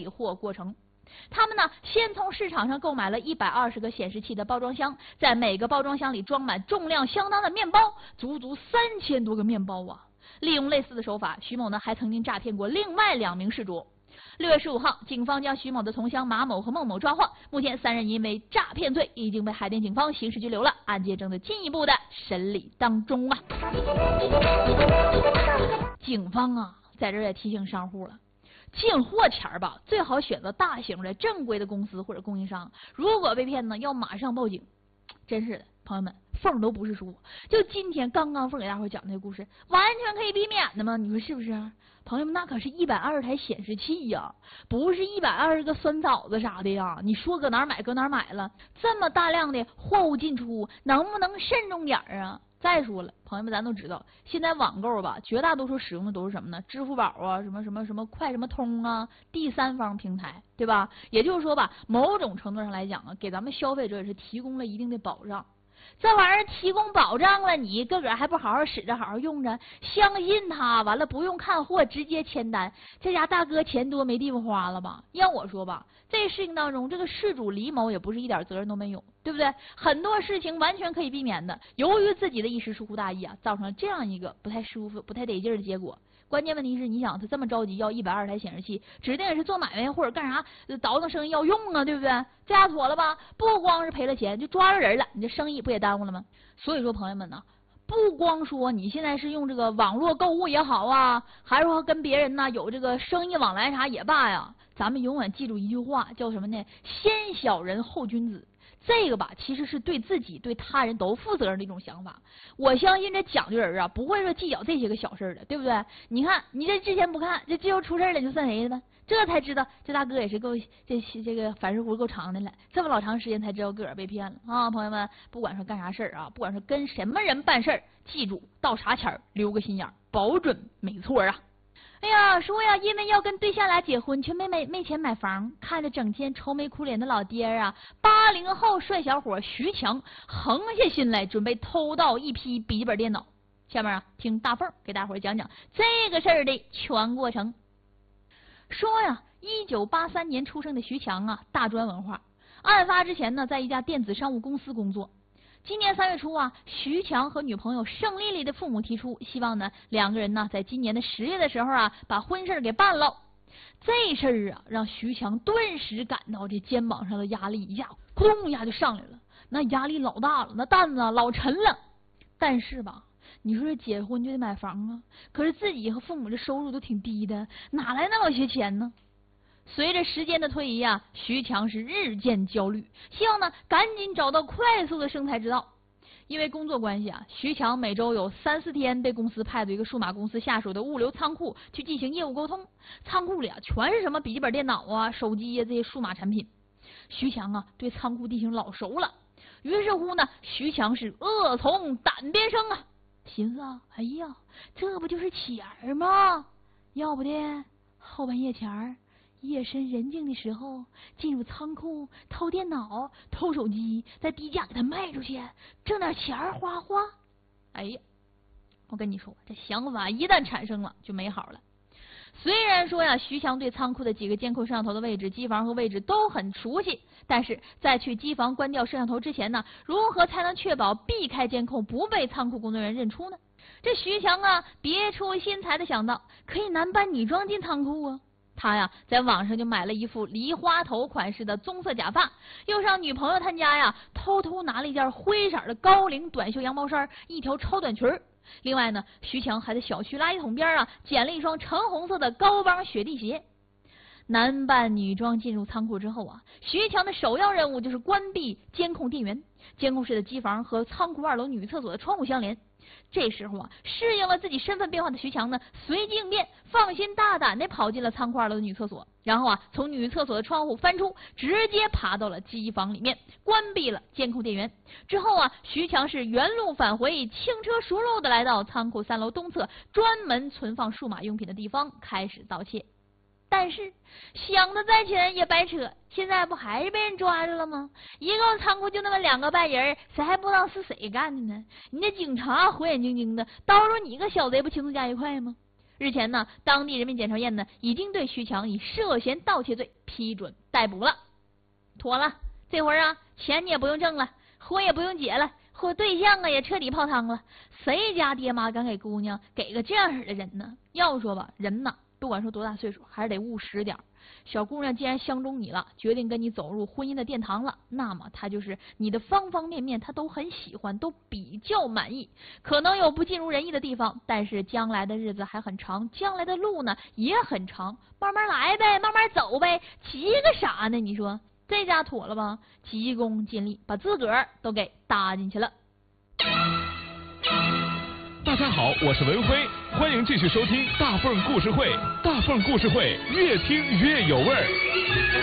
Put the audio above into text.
备货过程。他们呢，先从市场上购买了120个显示器的包装箱，在每个包装箱里装满重量相当的面包，足3000多个面包啊！利用类似的手法，徐某呢还曾经诈骗过另外2名事主。6月15号，警方将徐某的同乡马某和孟某抓获，目前3人因为诈骗罪已经被海淀警方刑事拘留了，案件正在进一步的审理当中啊。警方啊，在这儿也提醒商户了。进货前吧，最好选择大型的正规的公司或者供应商。如果被骗呢，要马上报警。真是的，朋友们，凤都不是书。就今天刚刚凤给大伙讲那个故事，完全可以避免的嘛，你说是不是？朋友们，那可是120台显示器呀，不是120个酸枣子啥的呀。你说搁哪儿买搁哪儿买了，这么大量的货物进出，能不能慎重点啊？再说了，朋友们，咱都知道，现在网购吧，绝大多数使用的都是什么呢？支付宝啊，什么快什么通啊，第三方平台，对吧？也就是说吧，某种程度上来讲啊，给咱们消费者也是提供了一定的保障。这玩意儿提供保障了，你自个儿还不好好使着，好好用着，相信他，完了不用看货，直接签单，这家大哥钱多没地方花了吧？要我说吧，这事情当中，这个事主李某也不是一点责任都没有，对不对？很多事情完全可以避免的，由于自己的一时疏忽大意啊，造成了这样一个不太舒服、不太得劲儿的结果。关键问题是，你想他这么着急要120台显示器，指定也是做买卖或者干啥倒腾生意要用啊，对不对？这下妥了吧？不光是赔了钱，就抓着人了，你这生意不也耽误了吗？所以说，朋友们呢，不光说你现在是用这个网络购物也好啊，还是说跟别人呢有这个生意往来啥也罢呀，咱们永远记住一句话，叫什么呢？先小人后君子。这个吧，其实是对自己对他人都负责任的一种想法。我相信这讲究人啊，不会说计较这些个小事的，对不对？你看，你这之前不看，这又出事了，就算谁的吧？这才知道，这大哥也是够这个反射弧够长的了，这么老长时间才知道个儿被骗了啊！朋友们，不管说干啥事儿啊，不管说跟什么人办事儿，记住到啥前儿留个心眼儿，保准没错啊！哎呀，说呀，因为要跟对象俩结婚，却没钱买房，看着整天愁眉苦脸的老爹啊，80后帅小伙徐强横下心来，准备偷盗一批笔记本电脑。下面啊，听大凤给大伙讲讲这个事儿的全过程。说呀，1983年出生的徐强啊，大专文化。案发之前呢，在一家电子商务公司工作。今年3月初啊，徐强和女朋友盛丽丽的父母提出，希望呢2个人呢在今年的10月的时候啊，把婚事给办了。这事儿啊，让徐强顿时感到这肩膀上的压力一下咕咚一下就上来了，那压力老大了，那担子老沉了。但是吧，你说这结婚就得买房啊，可是自己和父母这收入都挺低的，哪来那么些钱呢？随着时间的推移啊，徐强是日渐焦虑，希望呢赶紧找到快速的生财之道。因为工作关系啊，徐强每周有3、4天被公司派到一个数码公司下属的物流仓库去进行业务沟通。仓库里啊全是什么笔记本电脑啊、手机啊这些数码产品。徐强啊对仓库地形老熟了，于是乎呢，徐强是恶从胆边生啊，寻思啊，哎呀，这不就是钱吗？要不的后半夜前夜深人静的时候进入仓库偷电脑偷手机，再低价给他卖出去，挣点钱花花。哎呀，我跟你说，这想法一旦产生了就没好了。虽然说呀，徐强对仓库的几个监控摄像头的位置、机房和位置都很熟悉，但是在去机房关掉摄像头之前呢，如何才能确保避开监控不被仓库工作人员认出呢？这徐强啊别出心裁的想到，可以男扮女装进仓库啊。他呀，在网上就买了一副梨花头款式的棕色假发，又上女朋友他家呀，偷偷拿了一件灰色的高领短袖羊毛衫，一条超短裙。另外呢，徐强还在小区垃圾桶边啊，捡了一双橙红色的高帮雪地鞋。男扮女装进入仓库之后啊，徐强的首要任务就是关闭监控电源。监控室的机房和仓库2楼女厕所的窗户相连。这时候啊，适应了自己身份变化的徐强呢，随机应变，放心大胆地跑进了仓库2楼的女厕所，然后啊，从女厕所的窗户翻出，直接爬到了机房里面，关闭了监控电源。之后啊，徐强是原路返回，轻车熟路的来到仓库3楼东侧专门存放数码用品的地方，开始盗窃。但是想的再全也白扯，现在不还是被人抓着了吗？一个仓库就那么2个半人，谁还不知道是谁干的呢？你这警察火眼金睛的，叨着你个小贼不轻松加一块吗？ 日前呢，当地人民检察院呢已经对徐强以涉嫌盗窃罪批准逮捕了。妥了，这会儿啊，钱你也不用挣了，婚也不用结了，或对象啊也彻底泡汤了。谁家爹妈敢给姑娘给个这样式的人呢？要不说吧，人呐，不管说多大岁数，还是得务实点。小姑娘既然相中你了，决定跟你走入婚姻的殿堂了，那么她就是你的方方面面她都很喜欢，都比较满意。可能有不尽如人意的地方，但是将来的日子还很长，将来的路呢也很长，慢慢来呗，慢慢走呗，急个啥呢？你说这家妥了吧？急功近利，把自个儿都给搭进去了。 大家好，我是文辉，欢迎继续收听大凤故事会。大凤故事会，越听越有味儿。